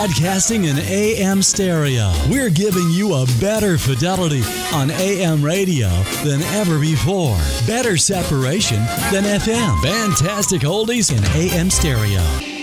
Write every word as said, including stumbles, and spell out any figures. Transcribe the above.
Broadcasting in A M stereo, we're giving you a better fidelity on A M radio than ever before. Better separation than F M. Fantastic oldies in A M stereo.